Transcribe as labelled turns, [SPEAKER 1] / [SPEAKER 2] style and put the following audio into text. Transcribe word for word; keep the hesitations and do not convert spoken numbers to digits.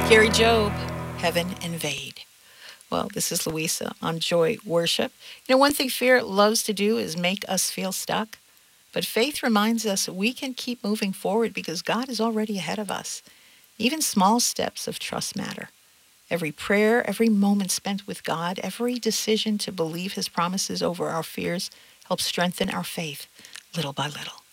[SPEAKER 1] Gary Job, Heaven Invade. Well, this is Louisa on Joy Worship. You know, one thing fear loves to do is make us feel stuck, but faith reminds us we can keep moving forward because God is already ahead of us. Even small steps of trust matter. Every prayer, every moment spent with God, every decision to believe his promises over our fears helps strengthen our faith little by little.